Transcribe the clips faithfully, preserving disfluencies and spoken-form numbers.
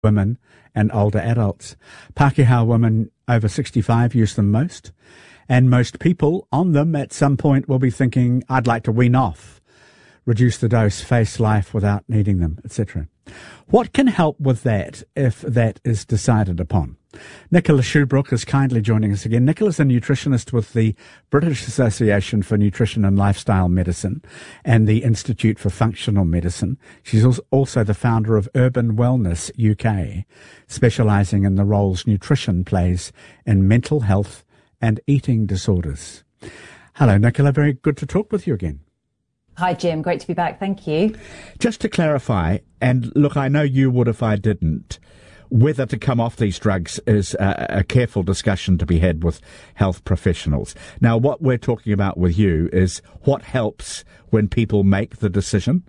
women and older adults. Pākehā women over sixty-five use them most, and most people on them at some point will be thinking, I'd like to wean off, reduce the dose, face life without needing them, et cetera. What can help with that if that is decided upon? Nicola Shoebrook is kindly joining us again. Nicola's a nutritionist with the British Association for Nutrition and Lifestyle Medicine and the Institute for Functional Medicine. She's also the founder of Urban Wellness U K, specialising in the roles nutrition plays in mental health and eating disorders. Hello, Nicola. Very good to talk with you again. Hi, Jim. Great to be back. Thank you. Just to clarify, and look, I know you would if I didn't, whether to come off these drugs is a, a careful discussion to be had with health professionals. Now, what we're talking about with you is what helps when people make the decision?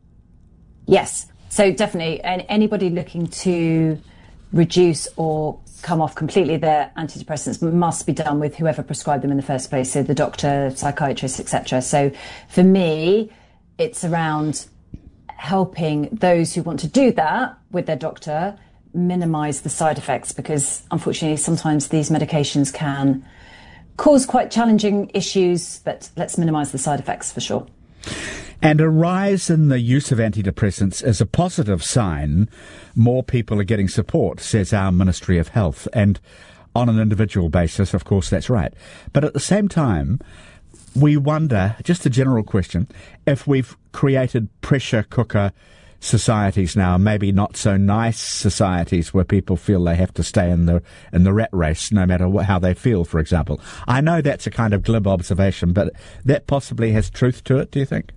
Yes. So definitely, and anybody looking to reduce or come off completely their antidepressants must be done with whoever prescribed them in the first place, so the doctor, psychiatrist, et cetera. So for me, it's around helping those who want to do that with their doctor minimise the side effects, because unfortunately sometimes these medications can cause quite challenging issues, but let's minimise the side effects for sure. And a rise in the use of antidepressants is a positive sign. More people are getting support, says our Ministry of Health. And on an individual basis, of course, that's right. But at the same time, we wonder, just a general question, if we've created pressure cooker societies now, maybe not so nice societies where people feel they have to stay in the in the rat race no matter what, how they feel, for example. I know that's a kind of glib observation, but that possibly has truth to it, do you think?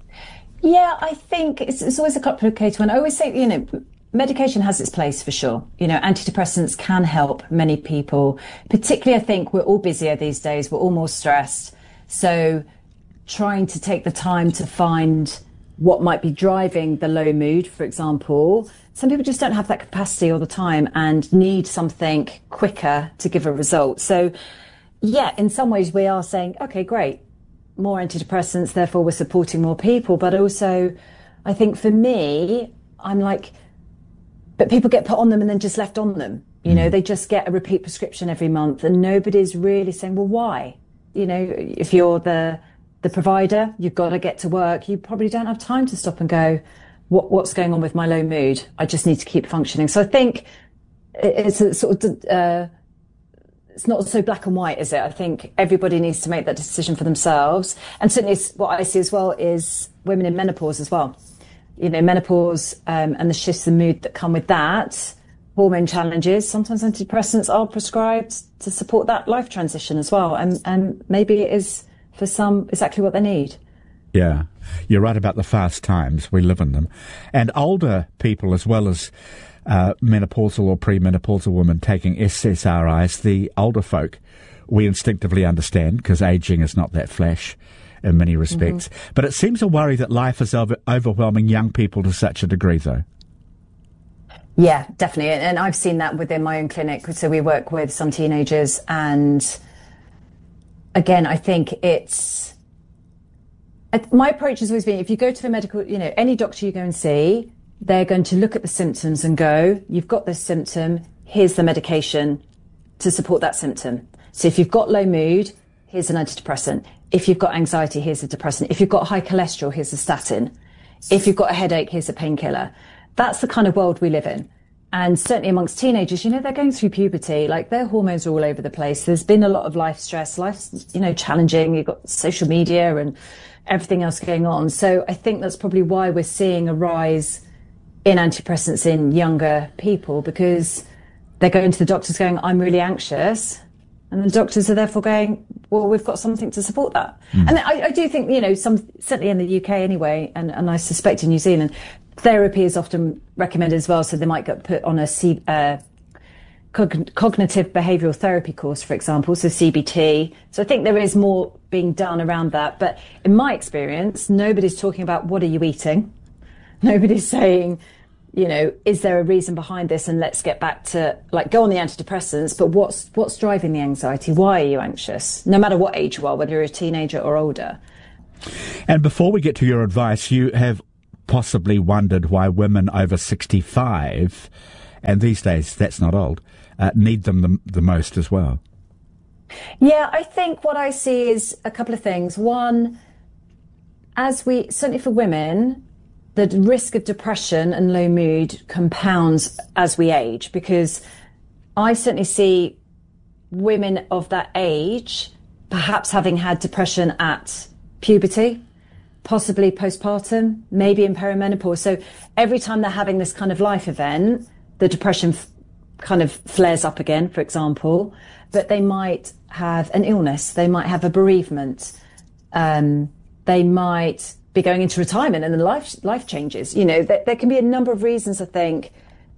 Yeah, I think it's, it's always a complicated one. I always say, you know, medication has its place for sure. You know, antidepressants can help many people. Particularly, I think we're all busier these days. We're all more stressed. So trying to take the time to find what might be driving the low mood, for example. Some people just don't have that capacity all the time and need something quicker to give a result. So, yeah, in some ways we are saying, OK, great. More antidepressants, therefore we're supporting more people. But also, I think for me, I'm like, but people get put on them and then just left on them. You know, they just get a repeat prescription every month and nobody's really saying, well, why? You know, if you're the the provider, you've got to get to work. You probably don't have time to stop and go, what, what's going on with my low mood? I just need to keep functioning. So I think it's a sort of, uh, it's not so black and white, is it? I think everybody needs to make that decision for themselves. And certainly what I see as well is women in menopause as well. You know, menopause um, and the shifts in mood that come with that, hormone challenges, sometimes antidepressants are prescribed to support that life transition as well. And, and maybe it is, for some, exactly what they need. Yeah, you're right about the fast times. We live in them. And older people as well as Uh, menopausal or premenopausal women taking S S R Is, the older folk, we instinctively understand because ageing is not that flash in many respects. Mm-hmm. But it seems a worry that life is over- overwhelming young people to such a degree, though. Yeah, definitely. And I've seen that within my own clinic. So we work with some teenagers. And again, I think it's... My approach has always been, if you go to the medical, you know, any doctor you go and see, they're going to look at the symptoms and go, you've got this symptom, here's the medication to support that symptom. So if you've got low mood, here's an antidepressant. If you've got anxiety, here's a depressant. If you've got high cholesterol, here's a statin. If you've got a headache, here's a painkiller. That's the kind of world we live in. And certainly amongst teenagers, you know, they're going through puberty, like their hormones are all over the place. There's been a lot of life stress, life's, you know, challenging. You've got social media and everything else going on. So I think that's probably why we're seeing a rise in antidepressants in younger people, because they're going to the doctors going, I'm really anxious. And the doctors are therefore going, well, we've got something to support that. Mm. And I, I do think, you know, some, certainly in the U K anyway, and, and I suspect in New Zealand, therapy is often recommended as well. So they might get put on a C, uh, cog- cognitive behavioural therapy course, for example, so C B T. So I think there is more being done around that. But in my experience, nobody's talking about what are you eating. Nobody's saying, you know, is there a reason behind this? And let's get back to, like, go on the antidepressants, but what's what's driving the anxiety? Why are you anxious? No matter what age you are, whether you're a teenager or older. And before we get to your advice, you have possibly wondered why women over sixty-five and these days that's not old, uh, need them the, the most as well. Yeah, I think what I see is a couple of things. One, as we, certainly for women, the risk of depression and low mood compounds as we age, because I certainly see women of that age perhaps having had depression at puberty, possibly postpartum, maybe in perimenopause. So every time they're having this kind of life event, the depression f- kind of flares up again, for example, but they might have an illness, they might have a bereavement, um, they might be going into retirement and then life life changes. You know, there, there can be a number of reasons, I think,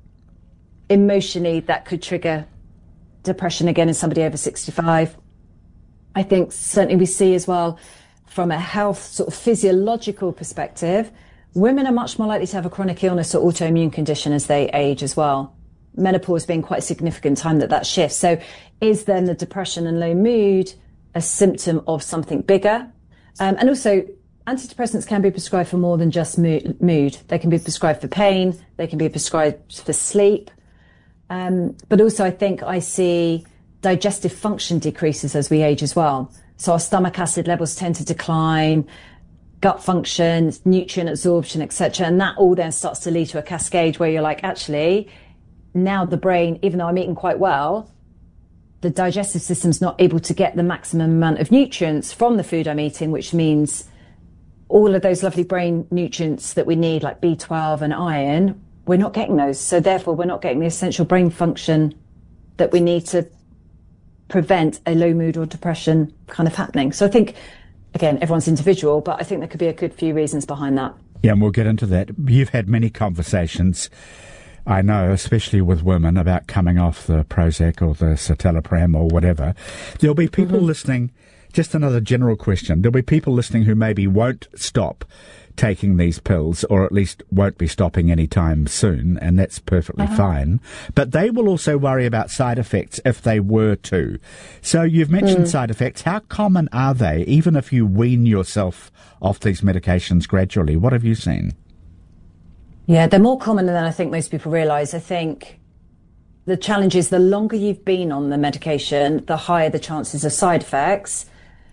emotionally that could trigger depression again in somebody over sixty-five. I think certainly we see as well from a health sort of physiological perspective, women are much more likely to have a chronic illness or autoimmune condition as they age as well. Menopause being quite a significant time that that shifts. So is then the depression and low mood a symptom of something bigger? Um, and also antidepressants can be prescribed for more than just mood, mood. They can be prescribed for pain. They can be prescribed for sleep. Um, but also I think I see digestive function decreases as we age as well. So our stomach acid levels tend to decline, gut function, nutrient absorption, et cetera. And that all then starts to lead to a cascade where you're like, actually, now the brain, even though I'm eating quite well, the digestive system's not able to get the maximum amount of nutrients from the food I'm eating, which means all of those lovely brain nutrients that we need, like B twelve and iron, we're not getting those. So therefore, we're not getting the essential brain function that we need to prevent a low mood or depression kind of happening. So I think, again, everyone's individual, but I think there could be a good few reasons behind that. Yeah, and we'll get into that. You've had many conversations, I know, especially with women, about coming off the Prozac or the citalopram or whatever. There'll be people mm-hmm. listening, just another general question, there'll be people listening who maybe won't stop taking these pills, or at least won't be stopping anytime soon, and that's perfectly uh-huh. fine. But they will also worry about side effects if they were to. So you've mentioned mm. side effects. How common are they, even if you wean yourself off these medications gradually? What have you seen? Yeah, they're more common than I think most people realise. I think the challenge is the longer you've been on the medication, the higher the chances of side effects.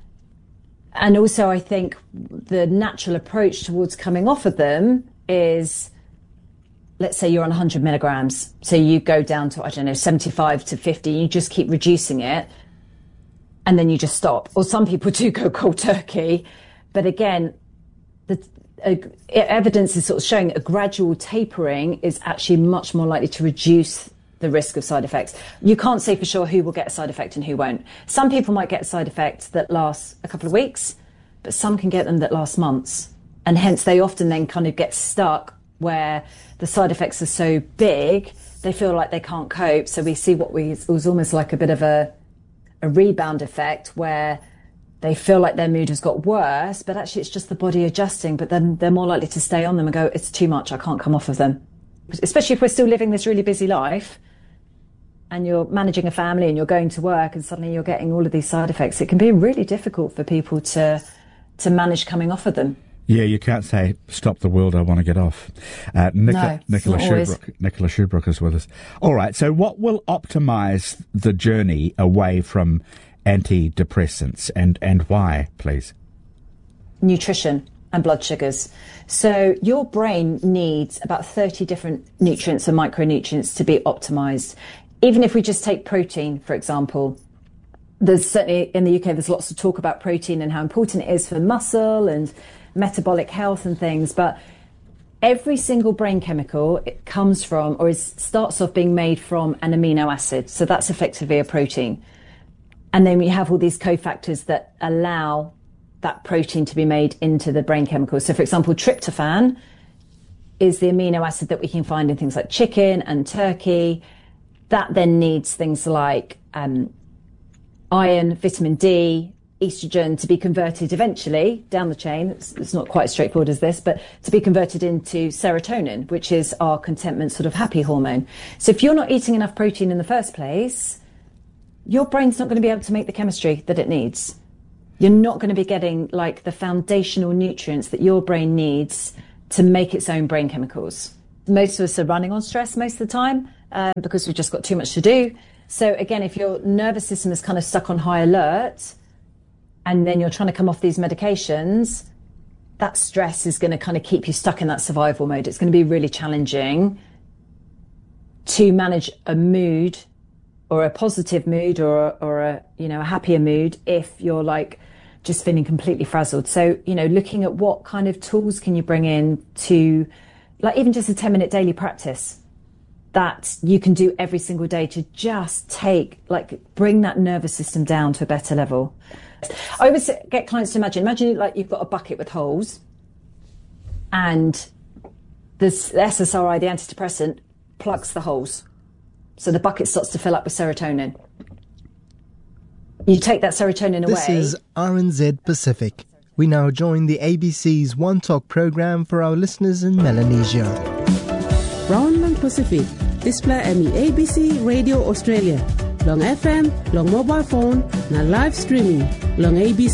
And also, I think the natural approach towards coming off of them is, let's say you're on one hundred milligrams. So you go down to, I don't know, seventy-five to fifty. You just keep reducing it and then you just stop. Or some people do go cold turkey. But again, the uh, evidence is sort of showing a gradual tapering is actually much more likely to reduce the risk of side effects. You can't say for sure who will get a side effect and who won't. Some people might get a side effect that lasts a couple of weeks, but some can get them that last months. And hence they often then kind of get stuck where the side effects are so big, they feel like they can't cope. So we see what we, it was almost like a bit of a, a rebound effect where they feel like their mood has got worse, but actually it's just the body adjusting, but then they're more likely to stay on them and go, it's too much, I can't come off of them. Especially if we're still living this really busy life and you're managing a family and you're going to work and suddenly you're getting all of these side effects, it can be really difficult for people to to manage coming off of them. Yeah, you can't say, stop the world, I want to get off. Uh, Nicola, no, Nicola Shubrook, Nicola Shubrook is with us. All right, so what will optimise the journey away from antidepressants, and, and why, please? Nutrition and blood sugars. So your brain needs about thirty different nutrients and micronutrients to be optimized. Even if we just take protein, for example, there's certainly in the U K, there's lots of talk about protein and how important it is for muscle and metabolic health and things. But every single brain chemical, it comes from, or is, starts off being made from an amino acid. So that's effectively a protein. And then we have all these cofactors that allow that protein to be made into the brain chemicals. So, for example, tryptophan is the amino acid that we can find in things like chicken and turkey. That then needs things like um, iron, vitamin D, estrogen to be converted eventually down the chain. It's, it's not quite as straightforward as this, but to be converted into serotonin, which is our contentment sort of happy hormone. So if you're not eating enough protein in the first place, your brain's not going to be able to make the chemistry that it needs. You're not going to be getting like the foundational nutrients that your brain needs to make its own brain chemicals. Most of us are running on stress most of the time, um, because we've just got too much to do. So again, if your nervous system is kind of stuck on high alert and then you're trying to come off these medications, that stress is going to kind of keep you stuck in that survival mode. It's going to be really challenging to manage a mood or a positive mood or, or a, you know, a happier mood if you're like just feeling completely frazzled. So, you know, looking at what kind of tools can you bring in to, like even just a ten minute daily practice that you can do every single day to just take, like, bring that nervous system down to a better level. I always get clients to imagine, imagine like you've got a bucket with holes and this S S R I, the antidepressant, plugs the holes. So the bucket starts to fill up with serotonin. You take that serotonin away. This is R N Z Pacific. We now join the A B C's One Talk program for our listeners in Melanesia. Brownland Pacific, display M E A B C Radio Australia. Long F M, long mobile phone, na live streaming. Long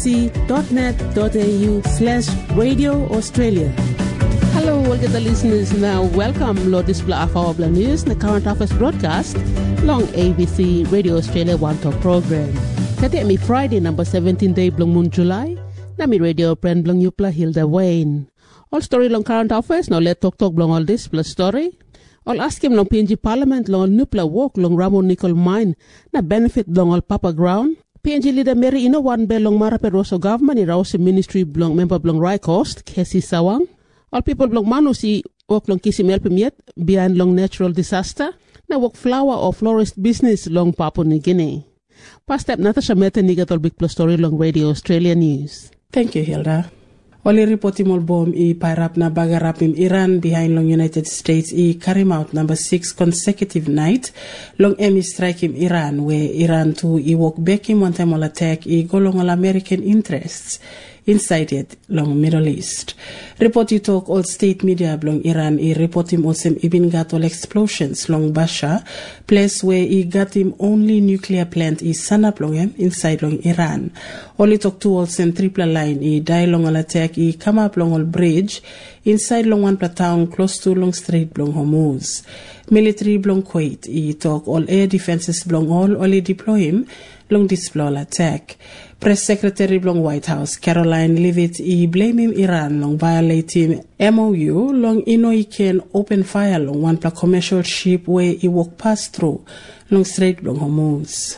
abc.net.au slash Radio Australia. Hello, all the listeners. Now, welcome Lord display of our news, the current affairs broadcast, long A B C Radio Australia One Talk program. Kati mi Friday number seventeen day blong moon July, na mi radio friend blong Yupla Hilda Wayne. All story long current affairs, now let talk talk blong all this plus story. All ask him long P N G Parliament long Nupla walk long Ramon Nickel mine na benefit long all Papa Ground. P N G leader Mary Ino one be long Marape Rosso government i Rausi ministry blong member blong Rai Coast, Kesi Sawang. All people blong Manusi walk long Kisi Melpimiet behind long natural disaster na walk flower or florist business long Papua New Guinea. Past step Natasha Meta Nigatol Big Plus Story long Radio Australia News. Thank you, Hilda. Oli reporti mol bom i pairap na bagarapim Iran behind long United States i carry out number six consecutive night long emi strike him Iran where Iran to i walk back him one time all attack i go long all American interests inside it long Middle East. Report you talk all state media long Iran i report him also ibin got all explosions long Basha, place where he got him only nuclear plant i sanap long him inside long Iran. Only talk to all same triple line i die long all attack i come up long all bridge inside long one town close to long Strait long Hormuz. Military blong Kuwait i talk all air defenses blong all only deploy him long display attack. Press Secretary blong White House Caroline Leavitt i blame him Iran long violating M O U long ino i can open fire long one pla commercial ship where he walk past through long Strait blong Hormuz.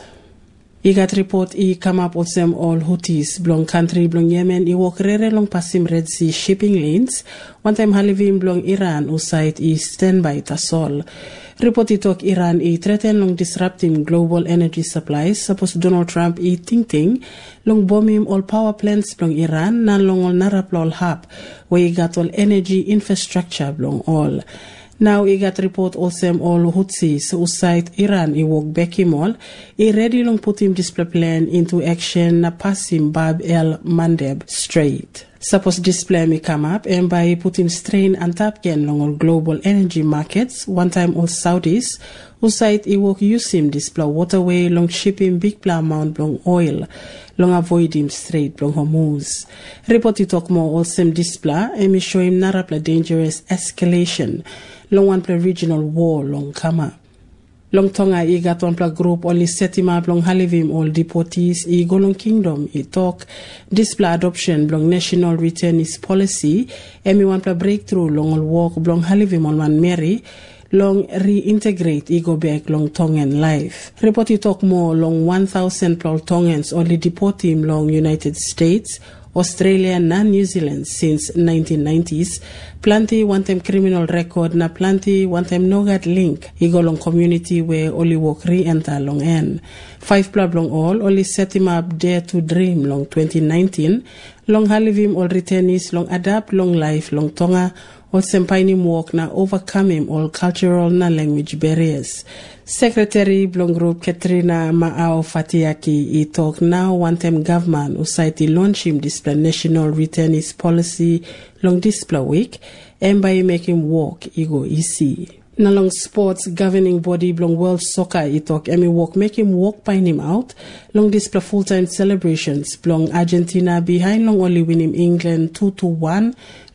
I got report I come up with them all Houthis blong country blong Yemen I walk rere long pasim Red Sea shipping lanes one time halivim blong Iran usait I standby tasol. Report I talk Iran I threaten long disrupting global energy supplies suppose Donald Trump I ting ting long bomb him all power plants blong Iran nan long all naraplol hub where I got all energy infrastructure blong all. Now I got report also all Houthis usait Iran I walk back him all I ready long put him display plan into action na pass him Bab el Mandeb Strait. Suppose display me come up and by put him strain and tap again long all global energy markets one time all Saudis usait I walk use him display waterway long shipping big pla amount long oil long avoid him Strait long Hormuz. Report I talk more also display and me show him narapla dangerous escalation long one play regional war long come up. Long Tonga I got one play group only set him up long halivim all deportees I go long kingdom I talk display adoption long national returnees policy and me one play breakthrough long all walk long halivim all man Mary long reintegrate I go back long Tongan life. Report I talk more long one thousand plol Tongans only deport him long United States Australia and New Zealand since nineteen nineties. Plenty one-time criminal record na plenty one-time nogat link. Igo long community where only walk re-enter long end. Five plab long all only set him up dare to dream long twenty nineteen. Long halivim all returnees long adapt long life long Tonga. All sempaini walk na overcome him all cultural na language barriers. Secretary Blong Group Katrina Maao Fatiaki I talk now one time government usait launch him display national returnees policy long display week and by make him walk ego easy. Na long sports governing body blong world soccer I talk emi walk make him walk by him out long display full time celebrations blong Argentina behind long only win him England two to one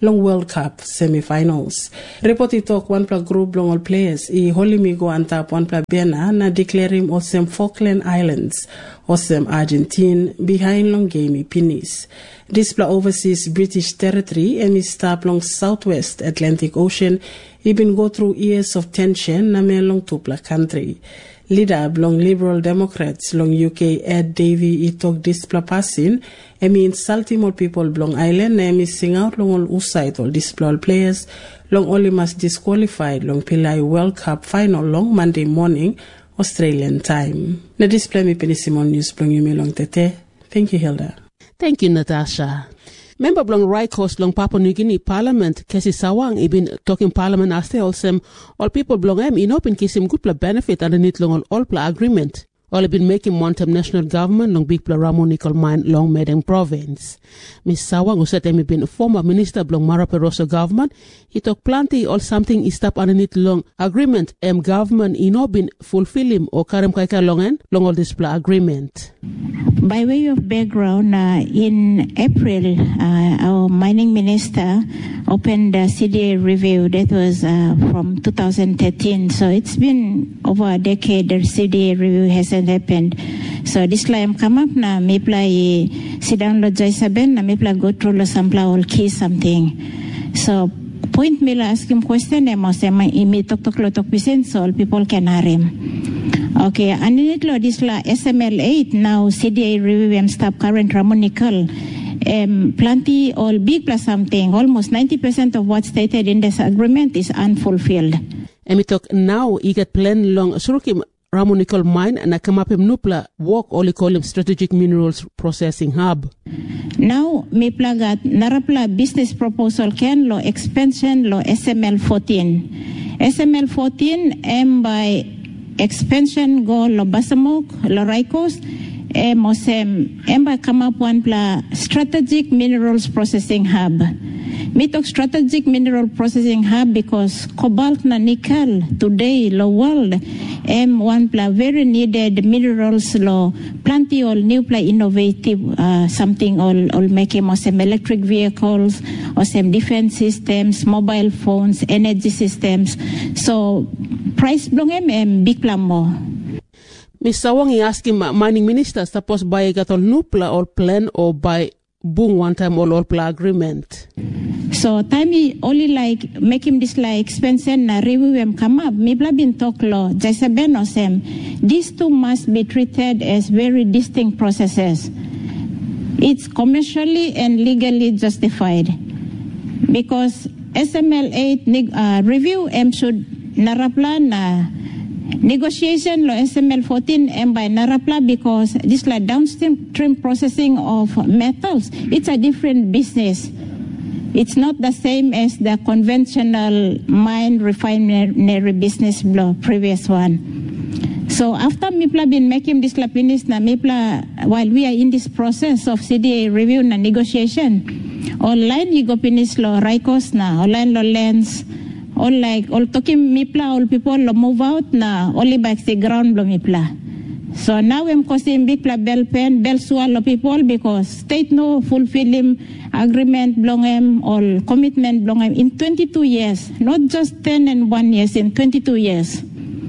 long World Cup semi-finals. Report talk one pla group long all players i holimigo antap one pla bena na declare him osem Falkland Islands osem Argentine behind long game i pinis. This pla overseas British territory and is stop long southwest Atlantic Ocean even go through years of tension na me long tupla country. Leader long Liberal Democrats long U K Ed Davey i talk this pla passing emi insulting more people long island na emi sing out long all usite all display players long only must disqualified long Pillai World Cup final long Monday morning Australian time. Na display mi Simon News long you long tete. Thank you, Hilda. Thank you, Natasha. Member Blong Raikos Long Papua New Guinea Parliament Kesi Sawang ibin talking Parliament aste olsem all people Blong em inopin kisim good pla benefit underneath long all all pla agreement. All been making Montem national government long big pla Ramon Nicol mine long Medang province. Miss Sawang who said him been former minister Blong Maraperoso government. He talk plenty all something is stop underneath long agreement em government inobin fulfill him or karem kaika long en long all this pla agreement. By way of background, uh, in April, uh, our mining minister opened the C D A review. That was uh, from two thousand thirteen. So it's been over a decade the C D A review hasn't happened. So this time come up na may play sit down lo jai saben na may play go through lo sampla all key something. So point me la ask him question e mo se ma imi tok tok lo tok pisen so all people can hear him. Okay, and in it, this la S M L eight now C D A review and stop current Ramon Nicol. Um, plenty or big plus something, almost ninety percent of what's stated in this agreement is unfulfilled. And we talk now, you get plan long surukim Ramon Nicol mine and I come up in Nupla walk or call him strategic minerals processing hub. Now, me plagat narapla business proposal can lo expansion lo S M L fourteen. S M L fourteen M by expansion go lo Basamok, lo Raikos, e mosem emba come up one pla strategic minerals processing hub. Me talk strategic mineral processing hub because cobalt na nickel today lo world em one pla very needed minerals lo plenty all new pla innovative uh, something all all make mosem electric vehicles or some defense systems, mobile phones, energy systems. So price blong em em big pla mo. Mister Sawang asking mining minister suppose buy gatol nupla or plan or buy boom one time all all pla agreement. So time only like make him this like expense na review em come up. Me bla bin talk law. Jasaben osem. These two must be treated as very distinct processes. It's commercially and legally justified because S M L eight uh, review em should narapla na negotiation lo S M L fourteen M by narapla because this like downstream processing of metals. It's a different business. It's not the same as the conventional mine refinery business law previous one. So after Mipla been making this lapinis na Mipla while we are in this process of C D A review na negotiation, online igopinis lo Raikos na online lo lens. All like all talking Mipla, all people lo move out na only back the ground lo Mipla. So now I'm causing big pla bell pen, bell swallow people because state no fulfilling agreement belong em or commitment belong em in twenty-two years, not just ten and one years, in twenty-two years.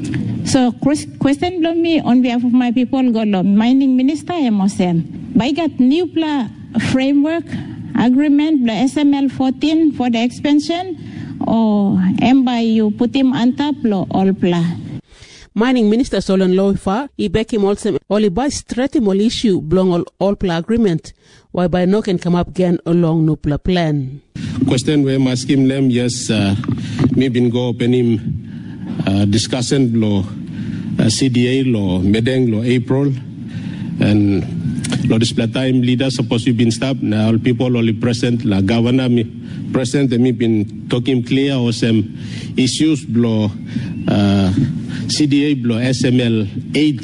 So question belong me on behalf of my people go lo mining minister emosem. By got new pla framework agreement bla S M L fourteen for the expansion or em by you put him on top lo all pla. Mining Minister Solon Loifa, he back him also only by straight him all issue belong all all pla agreement, why by no can come up again along no pla plan. Question we must him them yes uh, me been go open him uh, discussion below uh, C D A law Medang law April and law display time leader supposed to be stopped now all people only present la governor me present me been talking clear or some issues below uh, C D A below S M L eight,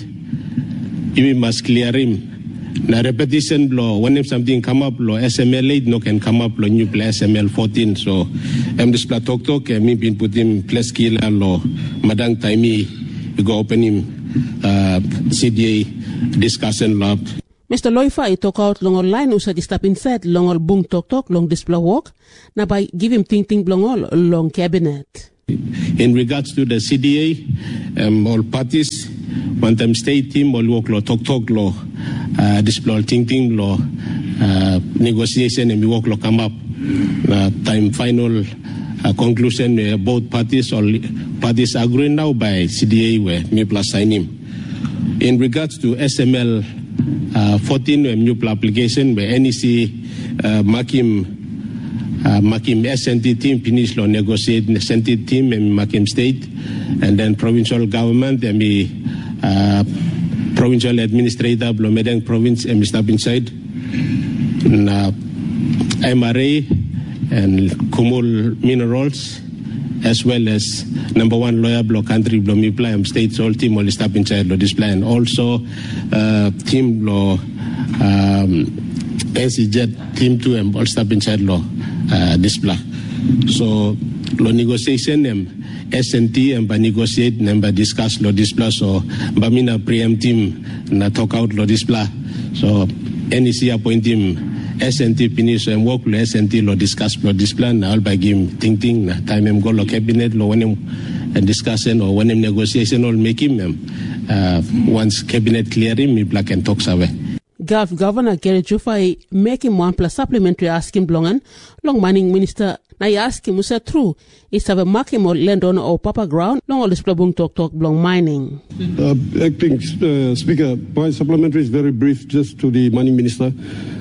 you must clear him. Now repetition below when if something come up below S M L eight, no can come up below new below S M L fourteen. So I'm just pla talk talk and me been put him plus killer law madang timey you go open him uh, C D A discussion lab. Mister Loifa I talk out long online usa di step inside long all bung talk talk long display walk na by give him ting ting long all long cabinet. In regards to the C D A, um, all parties, one time state team, all work law, talk talk law, uh, display ting ting law, uh, negotiation and we work law come up. Uh, time final uh, conclusion, uh, both parties, all parties agree now by C D A where me plus sign him. In regards to S M L uh, fourteen, uh, new application where N E C uh, Makim Uh, Makim S N T team finish law negotiate S N T team and Makim state and then provincial government and me uh, provincial administrator blow Medang province and step inside and, uh, M R A and Kumul Minerals as well as number one lawyer blow country blow me plan state all team all step inside law this plan also uh, team law um, N C J team two and all step inside law Uh, display. So, lo negotiation em S N T em ba negotiate em ba discuss lo display. So, ba mina preempt team na talk out lo display. So, N E C appoint him S N T finish and work lo S N T lo discuss lo display na all ba game ting ting na time em go lo cabinet lo when em and discussion or when em negotiation all make him em uh, once cabinet clear him me black and talks away. Gov Governor Gary Jufai make him one plus supplementary asking blongan long mining minister na I ask him musa true is have a mark him or land on or papa ground long all this plabung talk talk blong mining. Uh, acting uh, Speaker, my supplementary is very brief just to the mining minister.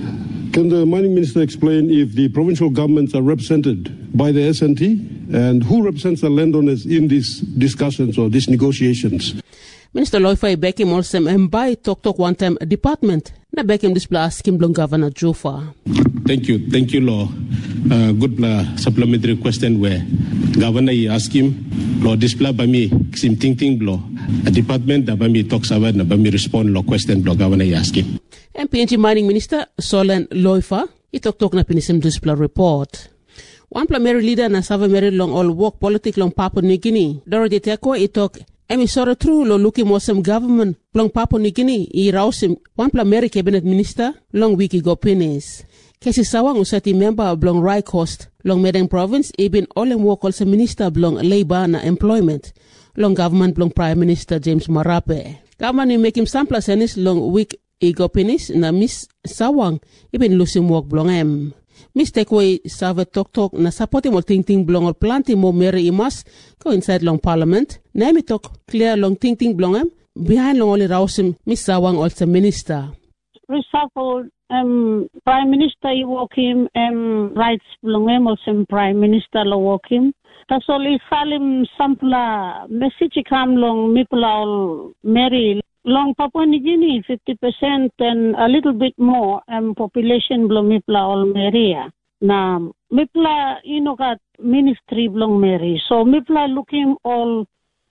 Can the mining minister explain if the provincial governments are represented by the S N T and who represents the landowners in these discussions or these negotiations? Minister Loifa back him also and by talk talk one time department na back him display asking blong Governor Jufa. Thank you, thank you, Law. Uh, good uh, supplementary question where Governor he ask him law display by me sim ting ting law a department that by me talks about na by me respond law question law Governor he ask him. M P N G Mining Minister Solen Loifa he talk talk na pinisim display report. One primary leader na Sava Mary long all work politics long Papua New Guinea. Dorothy Teko he talk Emi sora true lo luki mosem government long Papua New Guinea I rausim one primary cabinet minister long wiki go penis. Kesi sawang usati member blong Rai Coast long Medang province ibin olem work also minister blong labor na employment long government blong prime minister James Marape. Government make him sample senis long week I go penis na miss sawang ibin lusim work blong em. Miss Tekwe save talk talk na supporting mo ting ting blong or planting mo Mary Imas go inside long parliament. Na mi talk clear long ting ting blong em behind long only rausim Miss Sawang also minister. Reshuffle um prime minister I walk him um rights blong em also prime minister lo walk him. Tasoli salim sampla message kam long mipla Mary long Papua New Guinea, fifty percent and a little bit more um, population blong Mipla all Maria. Now, Mipla, you know, got ministry blong Mary. So Mipla looking all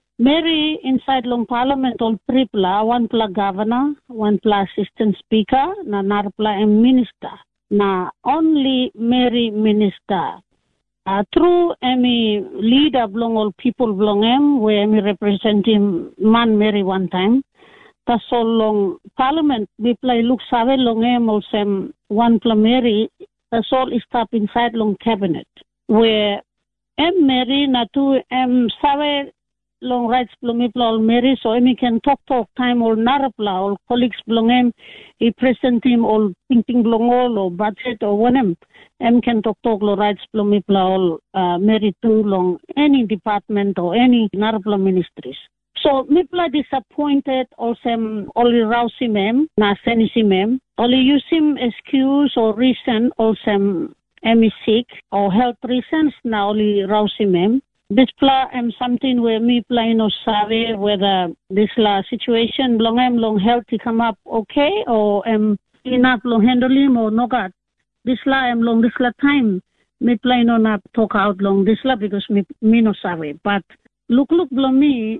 Mary inside long parliament all Pripla, one pla governor, one pla assistant speaker, na narpla and minister. Now, only Mary minister. Uh, through any leader blong all people blong em, where me representing man Mary one time. Tasol long parliament, we play look save long em also one plameri, tasol is tap inside long cabinet. Where em Mary na tu em save long rights plumipla all Mary, so em can talk talk time or narapla or colleagues blong em, he present him all thinking blong all or budget or one em, em can talk talk lo rights plumipla all uh, Mary too long any department or any narapla ministries. So, Mipla disappointed also only Rausi mem, na Senisi mem, only use him excuse or reason also emi sick or health reasons na only Rausi mem. This pla am something where Mipla no sabe whether this la situation long am long health to come up okay or am enough long handle him or no god. This la am long this la time Mipla no not talk out long this la because me, me no sabe. But look look long me.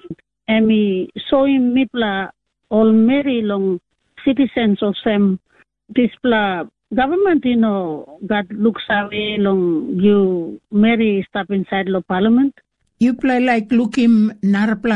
Emi soy mipla all Mary long citizens of some displa government you know got looks away long you Mary step inside lo parliament. You play like look him narpla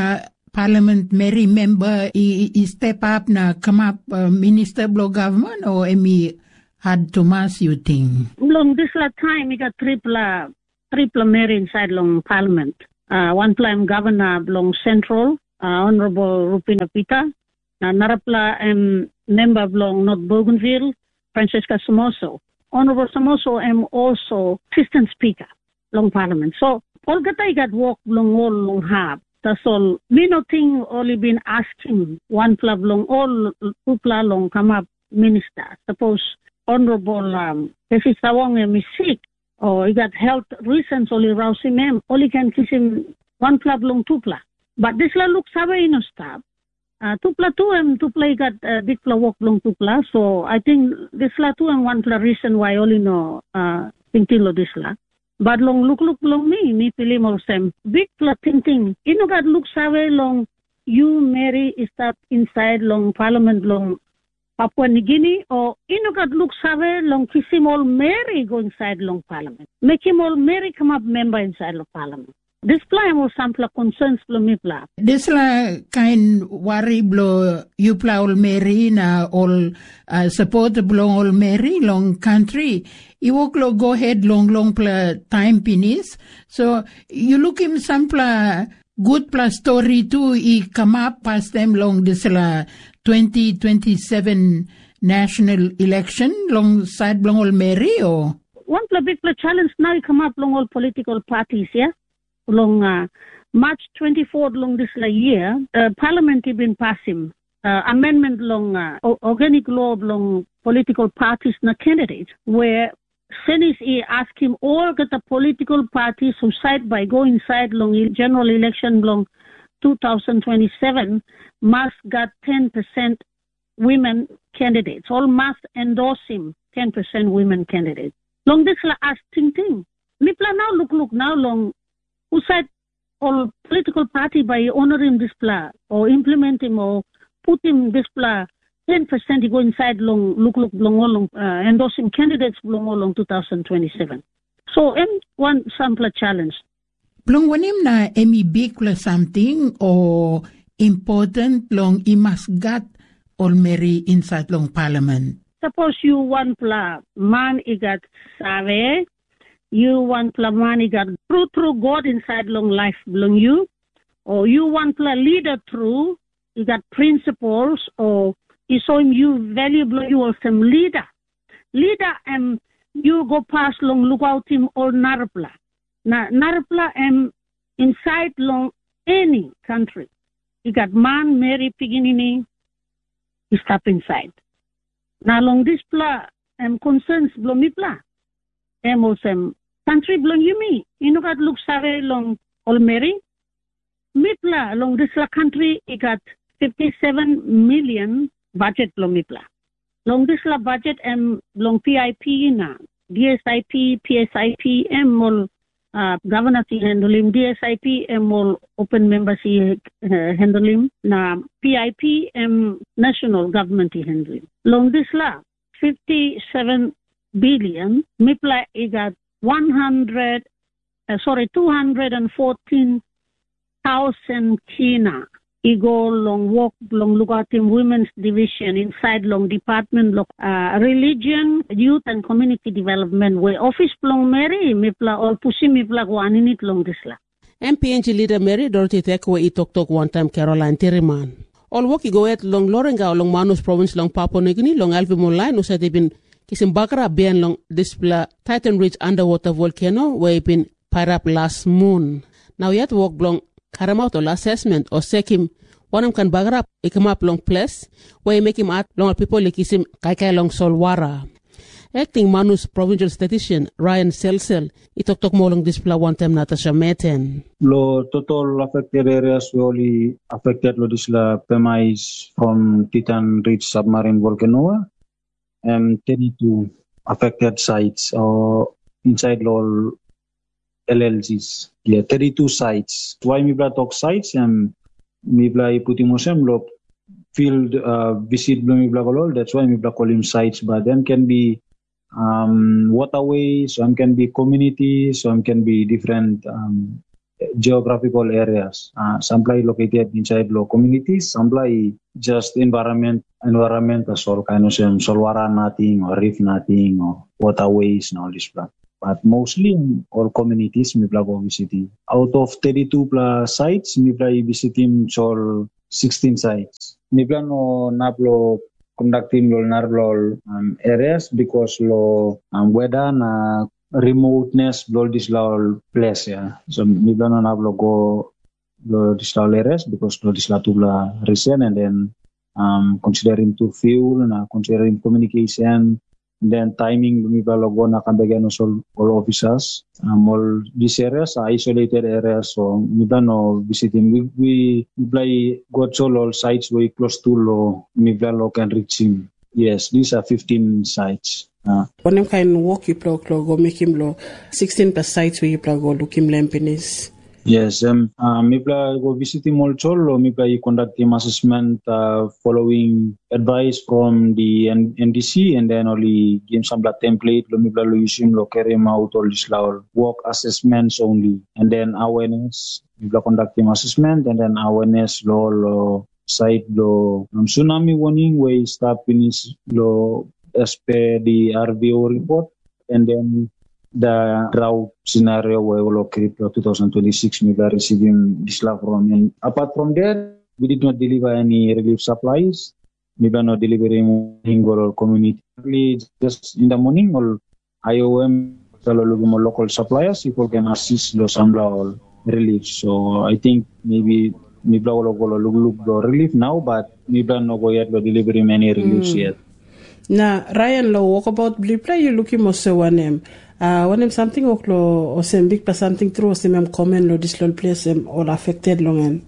Parliament Mary member i, i step up na come up uh, minister blow government or emi had Thomas you think? Long this la time we got triple triple Mary inside long Parliament. Uh, one time governor long Central, uh, Honorable Rupina Pita, uh, Narapla um, member long North Bougainville, Francesca Somoso. Honorable Somoso am also assistant speaker long Parliament. So all gata got work long all long hard. That's all. We no think only been asking one club long all people long come up minister. Suppose Honorable um, if it's a wrong is sick or he got health reasons only rouse him him only can kiss him one club long two pla. But this la looks away no stop. Uh, two pla two and two pla got uh, big pla work long two pla. So I think this la two and one pla reason why only no uh thinking lo this la. But long look look long me, me feeling all same. Big pla thinking. You know got looks away long you Mary is that inside long Parliament long Papua New Guinea or you know got looks away long kiss him all Mary go inside long Parliament. Make him all Mary come up member inside long Parliament. This plan was some concerns for me. This la kind worry blow you pla all Mary na all uh, support blow all Mary long country. You walk lo go ahead long long pla time pinis. So you look him some pla good pla story too. He come up past them long this la twenty twenty-seven national election long side long all Mary or one pla big pla challenge now he come up long all political parties, yeah. Long uh, March twenty-fourth long this la year, uh, Parliament has been passing uh, amendment long uh, organic law long political parties na candidates where Senate ask him all get the political parties who side by go inside long general election long two thousand twenty-seven must got ten percent women candidates. All must endorse him ten percent women candidates. Long this la ask ting ting. Mipla now look look now long. Who said all political party by honoring this plan or implement him or put him this plan ten percent he go inside long look look long long uh, endorsing candidates long long two thousand twenty-seven. So M one sample challenge. Long when him na emi big something or important long he must got all Mary inside long Parliament. Suppose you one pla man he got save. You want pla man, got through through God inside long life belong you, or you want pla leader through, you got principles, or you saw him you valuable you are some leader. Leader and um, you go past long look out him or narpla. Na narpla and um, inside long any country. You got man, Mary, Piginini, you stop inside. Now long this pla and um, concerns blow me pla. Em country belong you me. You know got look save long all Mary. Mipla long this la country it got fifty seven million budget long mipla. Long this la budget and long P I P na D S I P, P S I P, M all uh, governor si handle him, D S I P, M all open member si uh, handle him, na P I P, M national government si handle him. Long this la fifty seven billion, Mipla it got one hundred, uh, sorry, two hundred fourteen thousand kina. He go long walk long look at him women's division inside long department look uh, religion, youth and community development where office long Mary Mipla all pushi Mipla go aninit long this la. M P N G leader Mary Dorothy Thekwe I talk talk one time Caroline Terriman. All walk go at long Lorenga long Manus province long Papua New Guinea long Alvi Molai no said they been Kisim Bakra bien long display Titan Ridge underwater volcano where been pired up last moon. Now yet walk long Karamauto assessment or sekim one of can bagger up he come up long place where he make him at long people like kisim kaikai long solwara. Acting Manus provincial statistician Ryan Selsel he talk talk more long display one time Natasha Meten. Lo total affected areas we only affected lo disla Pemais from Titan Ridge submarine volcano. Um, thirty-two affected sites or uh, inside all L L Gs. Yeah, thirty-two sites. Why me talk sites? Um, me putting mosem lo field uh, visit me all. That's why me call him sites. But them can be um, waterways, some can be communities, some can be different um, geographical areas. Uh, some play located inside the communities, some play just environment, environment as all kind of some solwara nothing or reef nothing or waterways and all this stuff. But mostly all communities we play go visiting. Out of thirty-two plus sites, we play visiting all sixteen sites. We plan no naplo conducting lo narlo um, areas because lo um, weather na remoteness lo this lo place yeah. So we plan no naplo go lo this lo areas because lo this la tubla recent and then um considering to fuel and uh, considering communication. Then timing we will go na kambagyan all all officers um, all these areas are isolated areas so we don't know visiting we we play got all sites very close to lo we can reach him. Yes, these are fifteen sites. Uh. When I'm kind of walk you plug go make him lo sixteen plus sites where you plug go look him lampinis. Yes, um, uh, me go visit him also, me conduct him assessment uh, following advice from the N- NDC and then only give some that template, me use him, carry him out all this work assessments only. And then awareness, me conduct him assessment and then awareness law, law site law, um, tsunami warning where stop finish law as per the R V O report and then the drought scenario where we located twenty twenty-six we are receiving this love from. And apart from that, we did not deliver any relief supplies. We were not delivering or community. Just in the morning, all I O M, local suppliers, people can assist those or relief. So I think maybe we will look look relief now, but we will not go yet delivering any reliefs mm. yet. Now, Ryan, lo walk about blip play, you looking most so one name. Uh, when I'm something oklo or some big plus something through some I'm common lo this little place um, all affected long and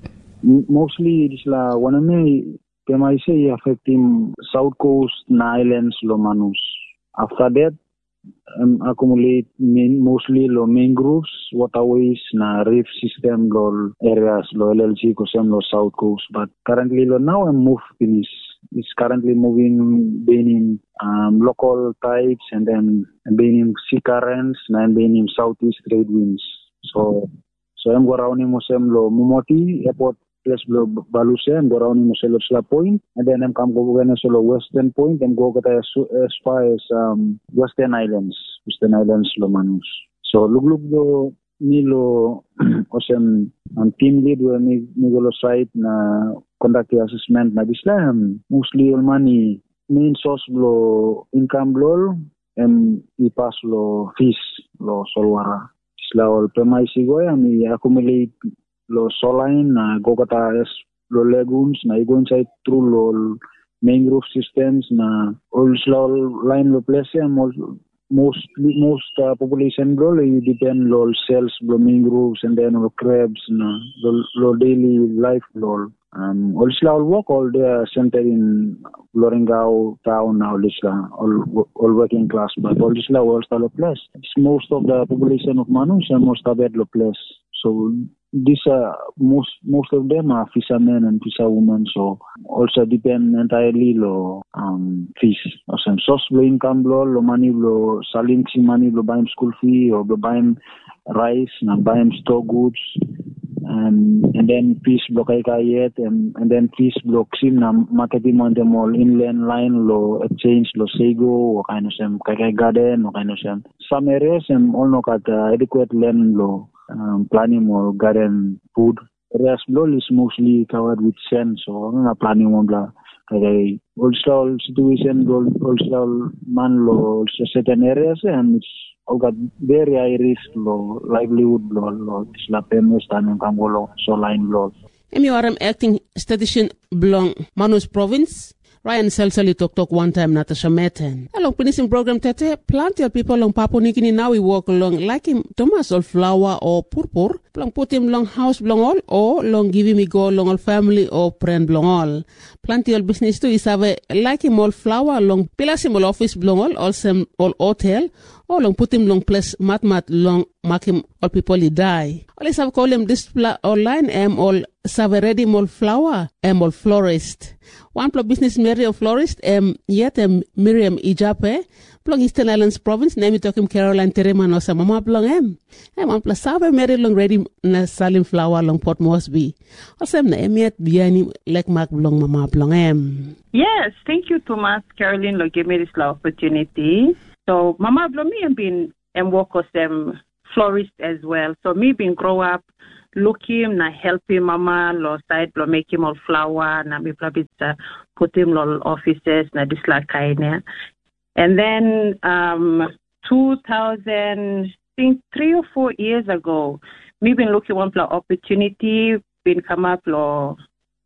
mostly this la one of me can I say affecting south coast na islands lo manus. After that um, accumulate main, mostly lo mangroves, waterways na reef system lo areas lo L L G ko sem lo south coast. But currently lo now I'm move finish. It's currently moving, being in um, local tides and then being in sea currents and being in southeast trade winds. So, so I'm going around in Mosem lo Mumoti airport place lo Baluse. I'm going around in Mosem lo Point and then I'm come go to lo Western Point and go as, as far as um, Western Islands, Western Islands lo Manus. So look look lo Milo Osem um, team lead where me me go site na conduct the assessment na bislam mostly all money main source lo income lo em ipas lo fees lo solwara isla all pemai sigoy ami accumulate lo soline na go kata es lo lagoons na go inside through lo mangrove systems na all slow line lo place am most most uh, population bro you depend lol cells bro mangroves and then lo crabs na lo daily life lol um also all work all they centered in Lorengau town now lisla all all working class but all this all style place most of the population of Manus and most of that place so these are most most of them are fishermen and fisherwomen so also depend entirely lo um fish or some source lo income lo lo money lo selling si money lo buying school fee or lo buying rice and buying store goods and and then fish block yet and and then fish block sim na marketing on them all inland line lo exchange lo sego or kind of some kai garden or kind of some some areas and all no got uh, adequate land lo Um, planning or garden food. Areas below is mostly covered with sand, so I'm not planning on the okay. Also, situation also man lo also certain areas and it's all got very high risk lo livelihood lo lo isla famous tanong kangolo so line lo. M U R M acting statistician belong Manus province. Ryan Selsali talk talk one time Natasha Meten. Along finishing program tete, plenty of people along Papua New Guinea now we walk along like him Thomas or flower or purpur. Long put him long house belong all or long give him go long all family or friend belong all. Plenty of business too is have like him all flower long pilas him all office belong all all some all hotel O long put him long place mat mat long make him all people he die. All is have call him display online am all save ready mol flower am all florist. One plo business Mary of florist am yet am Miriam Ijape. Plong Eastern Islands Province, name it him Caroline Terema no sa mama plong em. Em one plus save Mary long ready na salim flower long Port Moresby. Osem na em yet biani like mark long mama plong em. Yes, thank you, Thomas. Caroline, lo give me this opportunity. So, Mama Blo, me and been and work with them florist as well. So, me been grow up, looking na helping Mama lo side blo make him all flower na me probably put him all offices na this like kind. And then, um, two thousand, I think three or four years ago, me been looking one for opportunity, been come up lo,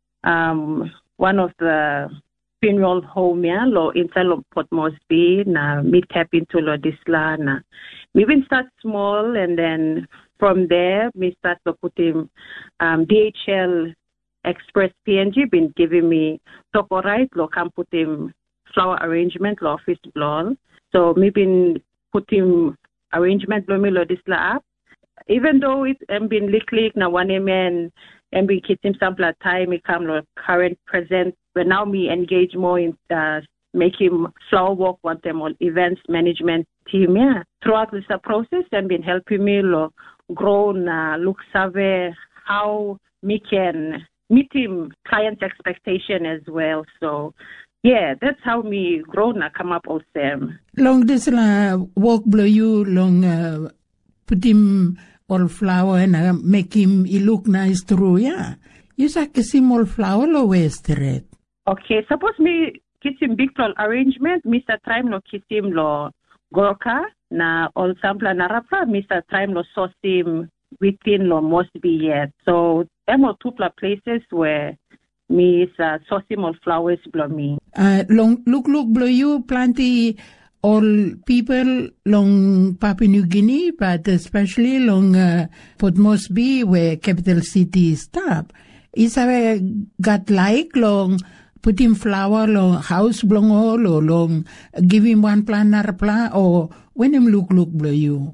um, one of the funeral home ya lo inside lo Port Moresby na me tap into lo disla na me been start small, and then from there me start to put him um D H L Express P N G been giving me talk alright lo can put him flower arrangement lo office blow. So me been put him arrangement lo me lo disla up, even though it am been lick na one amen and we keep him sample time me come lo current present. But now me engage more in uh, making flower walk one them all events management team. Yeah, throughout this process and been helping me lo grow na look survey how me can meet him client's expectation as well. So yeah, that's how me grow na come up also. Long this la walk blow you long uh, put him all flower and uh, make him he look nice through. Yeah, you say kisim all flower lo west red. Okay, suppose me kiss him big tall arrangement, Mister Time lo kiss him lo Goroka na all sample na rapa, Mister Time lo sauce him within lo must be yet. So there are two places where me uh, sauce him all flowers blow me. Uh, long look look blow you plenty all people long Papua New Guinea, but especially long uh, Port Moresby where capital city is top. Is a got like long put him flower long house blong all or long give him one plan or plan or when him look look blow you.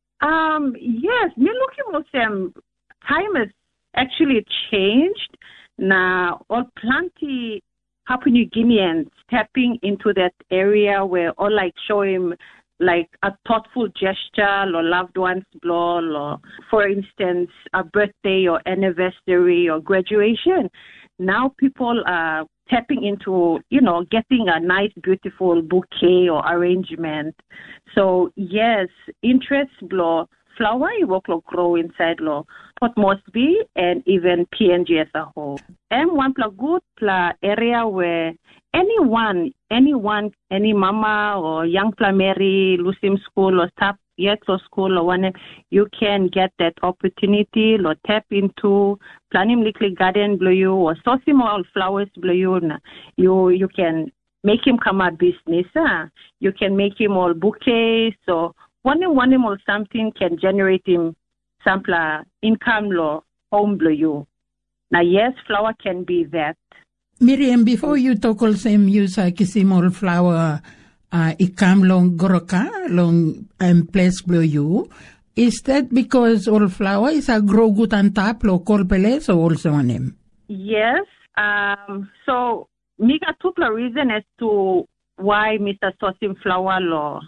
Um yes, me looking at them time has actually changed. Now all plenty Papua New Guineans stepping into that area where all like show him like a thoughtful gesture or loved ones blow or for instance a birthday or anniversary or graduation. Now people are tapping into, you know, getting a nice, beautiful bouquet or arrangement. So, yes, interest blow flower, you will grow inside law, Port Moresby and even P N G as a whole. And one pla good pla area where anyone, anyone, any mama or young pla Mary, Lusim school or tap yet or school or one, you can get that opportunity or tap into Planim Lickly Garden Blue You or Sosimol Flowers Blue You. You you can make him come a business. Huh? You can make him all bouquets. So one one or something can generate him sampler income law home Blue You. Now yes, flower can be that. Miriam, before you talk also use a kisimol flower uh, ikam long goroka long um, place Blue You. Is that because all flower is a grow good on top local place or also on him? Yes. Um, so me got two reason as to why Mister Sosim flower law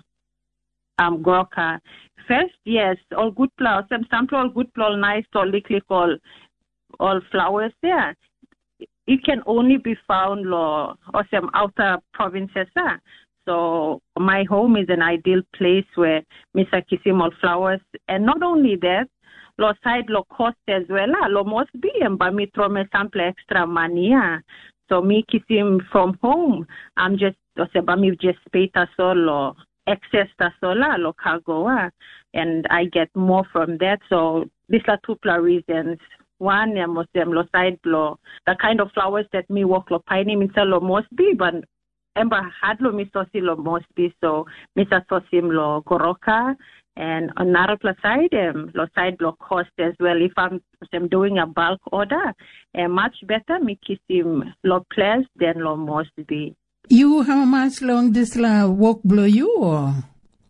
um goroka. First, yes, all good flowers. Some sample all good flower nice or lickly all all flowers there. It can only be found law or some outer provinces. Huh? So my home is an ideal place where Mister Kisim all flowers, and not only that, lo side lo cost as well. Lo must be and by me throw me sample extra money. So me Kisim from home, I'm just or me just pay solo excess sola lo cargo, and I get more from that. So these are two reasons. One, I must them lo side lo the kind of flowers that me work lo piney Mister lo must be, but Ember had lo mi sosi lo must be, so Mister Sosim lo goroka, and another plus side um, lo side lo cost as well. If I'm, I'm doing a bulk order, uh, much better me kiss him lo place than lo must be. You how much long this la work blow you or?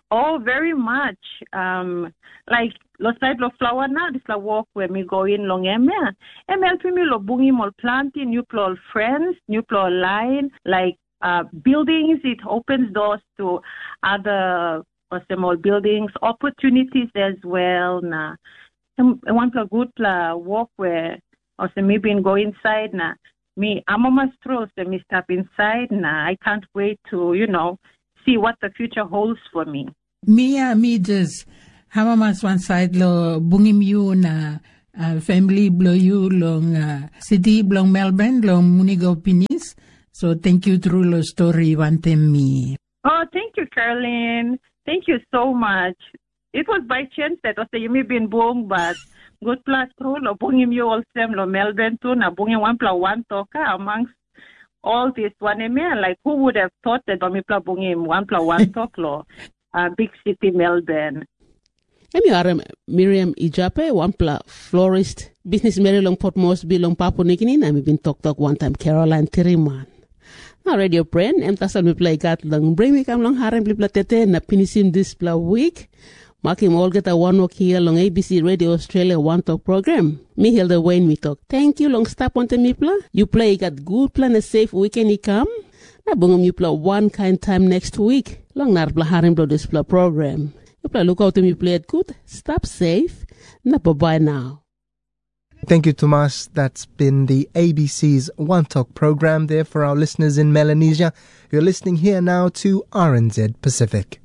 Oh, very much. Um, like, lo side lo flower na, this la walk where me go in long eme. Em help me lo bungi mol planting, new plol friends, new plol line, like uh, buildings. It opens doors to other or small buildings, opportunities as well. Na, I want a good pla walk where or say maybe go inside na. Me, I'm on my stroll, so me step inside na. I can't wait to, you know, see what the future holds for me. Mia mi just hamamas one side lo bungim you na uh, family blow you long uh, city long Melbourne long munigo pinis. So thank you through lo story one time me. Oh, thank you, Caroline. Thank you so much. It was by chance that was you may be in Bong, but good plus through lo bungim you all same lo Melbourne too na bungim one plus one talker amongst all this one email. Like who would have thought that Domipla bungim one plus one talk lo. Uh, big city Melbourne. Emi are Miriam Ijape, one pla florist, business Mary long Port Moresby long Papua New Guinea. I'm been talk talk one time Caroline Tiriman. Now radio friend, em tasal mi play gat long bring me come long harem pla tete na pinisim this pla week. Marking all get a one walk here long A B C Radio Australia One Talk program. Me Hilda Wayne me talk. Thank you long stop on me pla. You play got good plan a safe weekend he come. Na bungum you play one kind time next week. Long nar blaharim do this program. You play look out to me play it good. Stop safe. Na bye bye now. Thank you, Tomas. That's been the A B C's One Talk program there for our listeners in Melanesia. You're listening here now to R N Z Pacific.